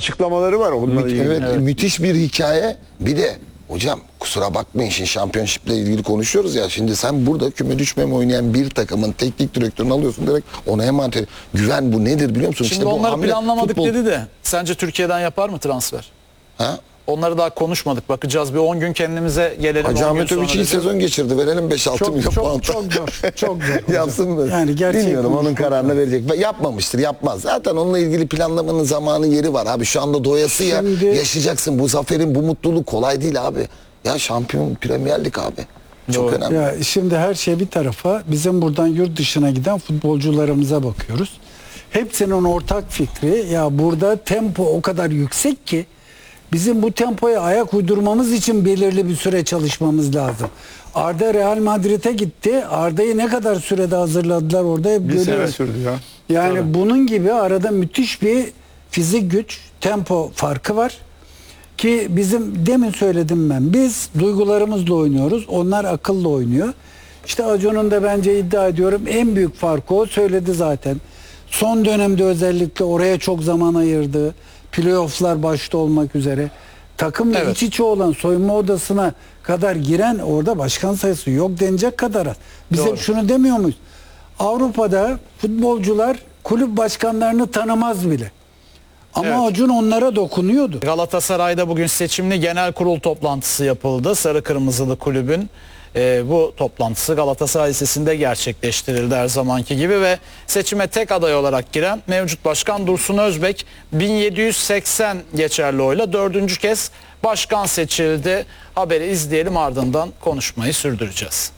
açıklamaları var onunla ilgili. Evet, müthiş bir hikaye. Bir de hocam kusura bakmayın, şimdi şampiyonşiple ilgili konuşuyoruz ya. Şimdi sen burada küme düşmeme oynayan bir takımın teknik direktörünü alıyorsun, direkt ona emanet ediyorsun. Güven bu nedir biliyor musun? Şimdi İşte bu onları hamle, planlamadık futbol. dedi de sence Türkiye'den yapar mı transfer? Ha? Onları daha konuşmadık. Bakacağız, bir 10 gün kendimize gelelim. Hacı 10 gün Ahmet sonra Övüç iyi dedi. sezon geçirdi. Verelim 5-6 milyon puan. Çok zor. Çok zor. Yapsın mı? Yani gerçek bilmiyorum, onun konuşmak kararını verecek. Yapmamıştır, yapmaz. Zaten onunla ilgili planlamanın zamanı, yeri var abi. Şu anda doyasıya Şimdi- yaşayacaksın. Bu zaferin, bu mutluluk kolay değil abi. Ya şampiyon, Premier Lig abi. Çok Doğru. önemli. Ya şimdi her şey bir tarafa, bizim buradan yurt dışına giden futbolcularımıza bakıyoruz. Hepsinin ortak fikri, ya burada tempo o kadar yüksek ki bizim bu tempoya ayak uydurmamız için belirli bir süre çalışmamız lazım. Arda Real Madrid'e gitti. Arda'yı ne kadar sürede hazırladılar orada hep Bir sene görüyoruz. sürdü ya. Yani Tabii. bunun gibi arada müthiş bir fizik güç, tempo farkı var. Ki bizim demin söyledim ben. Biz duygularımızla oynuyoruz. Onlar akılla oynuyor. İşte Acun'un da bence iddia ediyorum en büyük farkı o, söyledi zaten. Son dönemde özellikle oraya çok zaman ayırdı. Playoff'lar başta olmak üzere. Takımla Evet. iç içe olan soyunma odasına kadar giren orada başkan sayısı yok denecek kadar az. Biz Doğru. hep şunu demiyor muyuz? Avrupa'da futbolcular kulüp başkanlarını tanımaz bile. Ama Evet. Acun onlara dokunuyordu. Galatasaray'da bugün seçimli genel kurul toplantısı yapıldı. Sarı Kırmızılı kulübün bu toplantısı Galatasaray Lisesi'nde gerçekleştirildi her zamanki gibi ve seçime tek aday olarak giren mevcut başkan Dursun Özbek 1780 geçerli oyla 4. kez başkan seçildi. Haberi izleyelim, ardından konuşmayı sürdüreceğiz.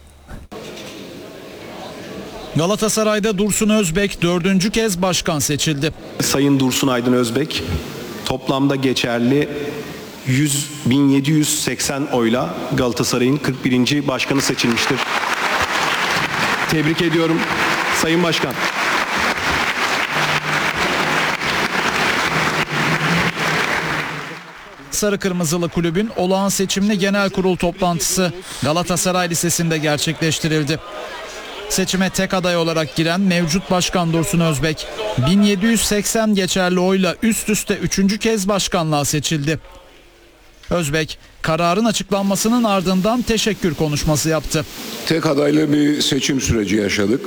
Galatasaray'da Dursun Özbek 4. kez başkan seçildi. Sayın Dursun Aydın Özbek toplamda geçerli 1780 oyla Galatasaray'ın 41. başkanı seçilmiştir. Tebrik ediyorum Sayın Başkan. Sarı Kırmızılı kulübün olağan seçimli genel kurul toplantısı Galatasaray Lisesi'nde gerçekleştirildi. Seçime tek aday olarak giren mevcut başkan Dursun Özbek 1780 geçerli oyla üst üste 3. kez başkanlığa seçildi. Özbek kararın açıklanmasının ardından teşekkür konuşması yaptı. Tek adaylı bir seçim süreci yaşadık.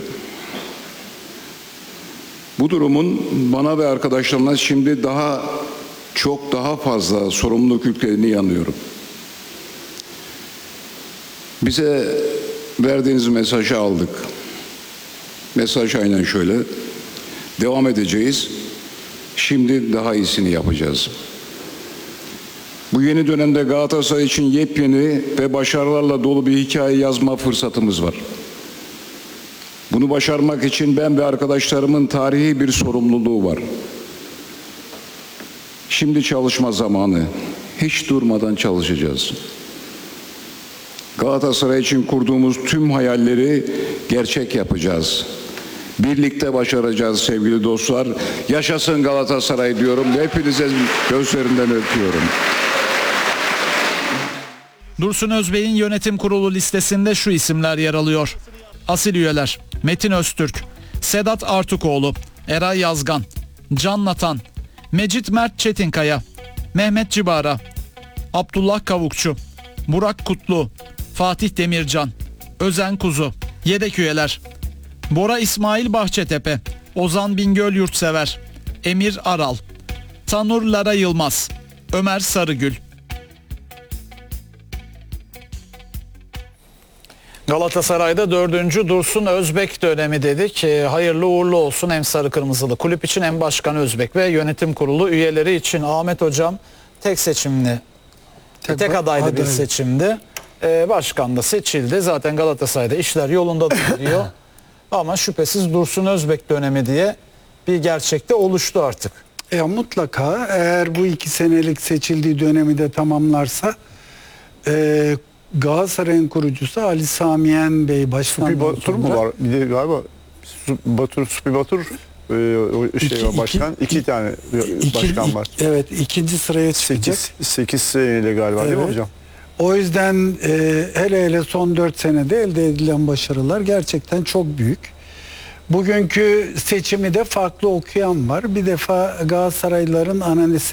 Bu durumun bana ve arkadaşlarıma şimdi daha fazla sorumluluk yüklediğini inanıyorum. Bize verdiğiniz mesajı aldık. Mesaj aynen şöyle: devam edeceğiz. Şimdi daha iyisini yapacağız. Bu yeni dönemde Galatasaray için yepyeni ve başarılarla dolu bir hikaye yazma fırsatımız var. Bunu başarmak için ben ve arkadaşlarımın tarihi bir sorumluluğu var. Şimdi çalışma zamanı. Hiç durmadan çalışacağız. Galatasaray için kurduğumuz tüm hayalleri gerçek yapacağız. Birlikte başaracağız sevgili dostlar. Yaşasın Galatasaray diyorum. Hepinize gözlerinden öpüyorum. Dursun Özbek'in yönetim kurulu listesinde şu isimler yer alıyor. Asil üyeler: Metin Öztürk, Sedat Artukoğlu, Eray Yazgan, Can Natan, Mecit Mert Çetinkaya, Mehmet Cibara, Abdullah Kavukçu, Burak Kutlu, Fatih Demircan, Özen Kuzu. Yedek üyeler: Bora İsmail Bahçetepe, Ozan Bingöl Yurtsever, Emir Aral, Tanur Lara Yılmaz, Ömer Sarıgül. Galatasaray'da 4. Dursun Özbek dönemi dedik. Hayırlı uğurlu olsun hem Sarı Kırmızılı kulüp için hem Başkan Özbek ve yönetim kurulu üyeleri için. Ahmet Hocam, tek seçimli, tek adaylı bir seçimdi. Başkan da seçildi. Zaten Galatasaray'da işler yolunda gidiyor. Ama şüphesiz Dursun Özbek dönemi diye bir gerçekte oluştu artık. Mutlaka eğer bu 2 senelik seçildiği dönemi de tamamlarsa Galatasaray'ın kurucusu Ali Sami Bey Supi başkanlığı Batur mu var? Bir de galiba Supi Batur başkan. İki tane başkan var. Evet, ikinci sıraya çıkacak. 8 seneyle galiba değil mi hocam? O yüzden hele son 4 senede elde edilen başarılar gerçekten çok büyük. Bugünkü seçimi de farklı okuyan var. Bir defa Galatasaraylıların analizi